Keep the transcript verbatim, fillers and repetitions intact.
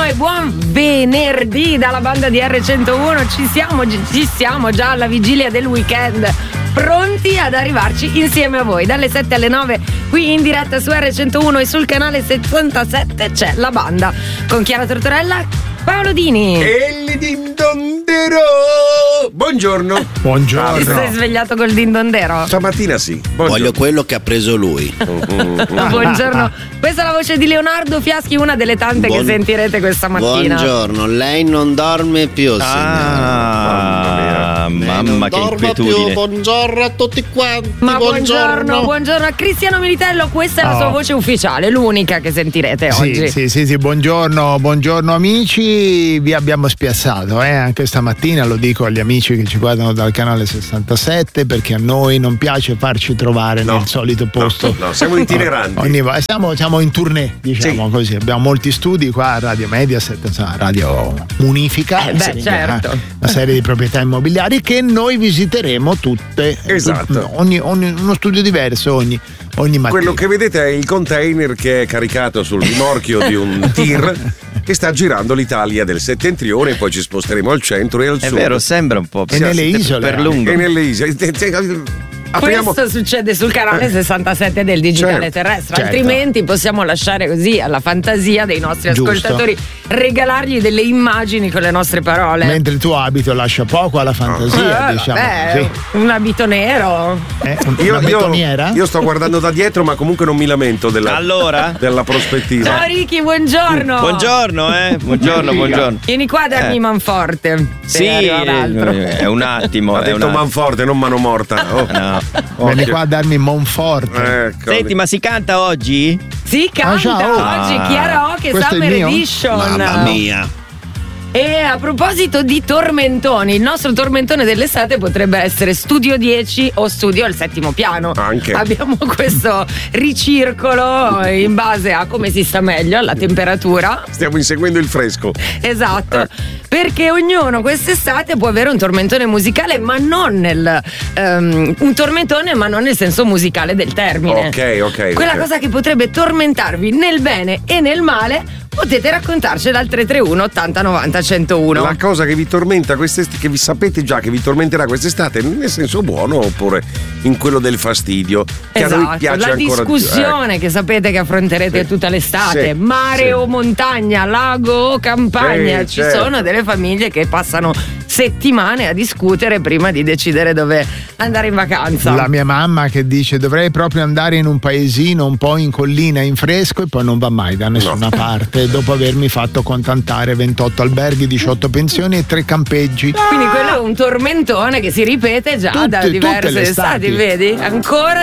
buongiorno e buon venerdì dalla banda di erre centouno. Ci siamo, ci siamo già alla vigilia del weekend, pronti ad arrivarci insieme a voi. Dalle sette alle nove qui in diretta su erre centouno e sul canale sessantasette c'è la banda con Chiara Tortorella, Paolo Dini e il dindondero. Buongiorno. Buongiorno. Ti sei svegliato col dindondero? Stamattina sì. Buongiorno. Voglio quello che ha preso lui. Buongiorno. Questa è la voce di Leonardo Fiaschi, una delle tante Buon... che sentirete questa mattina. Buongiorno, lei non dorme più, signora. Ah, mamma, mamma che inquietudine. Più. Buongiorno a tutti quanti. Ma buongiorno, buongiorno, buongiorno a Cristiano Militello, questa è la oh. sua voce ufficiale, l'unica che sentirete sì, oggi. Sì, sì, sì, buongiorno, buongiorno amici, vi abbiamo spiazzato, eh? Anche stamattina, lo dico agli amici che ci guardano dal canale sessantasette, perché a noi non piace farci trovare no. nel solito posto. No, no, siamo itineranti. Ogni, siamo, siamo in tournée, diciamo sì. così. Abbiamo molti studi qua a Radio Mediaset, insomma, Radio Munifica, eh beh, certo. eh, una serie di proprietà immobiliari che noi visiteremo tutte. Esatto. Tut, ogni, ogni, uno studio diverso ogni, ogni mattina. Quello che vedete è il container che è caricato sul rimorchio di un tir che sta girando l'Italia del settentrione e poi ci sposteremo al centro e al è sud. È vero, sembra un po' e nelle isole per lungo. E nelle isole. Apriamo... Questo succede sul canale sessantasette del digitale certo, terrestre, certo. altrimenti possiamo lasciare così alla fantasia dei nostri ascoltatori, giusto. Regalargli delle immagini con le nostre parole. Mentre il tuo abito lascia poco alla fantasia, eh, diciamo. Beh, sì. Un abito nero. Eh, un, io, una betoniera? Io, io sto guardando da dietro, ma comunque non mi lamento della, allora? della prospettiva. Ciao Ricky, buongiorno. Buongiorno, eh. Buongiorno, buongiorno. Vieni qua a darmi eh. manforte. Sì, è un attimo. Ha è detto un manforte, non mano morta. Oh. No. Vieni qua a darmi Monforte. Ecco. Senti, ma si canta oggi? Si canta ah, oggi Chiara O che Questo Summer Edition. Mamma mia. E a proposito di tormentoni, il nostro tormentone dell'estate potrebbe essere Studio dieci o Studio al settimo piano. Anche. Abbiamo questo ricircolo in base a come si sta meglio, alla temperatura. Stiamo inseguendo il fresco. Esatto. Eh. Perché ognuno quest'estate può avere un tormentone musicale, ma non nel um, un tormentone, ma non nel senso musicale del termine. Ok, ok. Quella okay. cosa che potrebbe tormentarvi nel bene e nel male, potete raccontarcela al tre tre uno ottanta novanta centouno. La cosa che vi tormenta quest'estate, che vi sapete già che vi tormenterà quest'estate, nel senso buono oppure in quello del fastidio, che esatto, a noi piace la ancora discussione di... che sapete che affronterete sì. tutta l'estate, sì. mare sì. o montagna, lago o campagna, sì, ci certo. sono delle famiglie che passano settimane a discutere prima di decidere dove andare in vacanza. La mia mamma che dice dovrei proprio andare in un paesino un po' in collina, in fresco, e poi non va mai da nessuna no. parte dopo avermi fatto contantare ventotto alberghi, diciotto pensioni e tre campeggi. Quindi quello è un tormentone che si ripete già tutte, da diverse estati, vedi? Ancora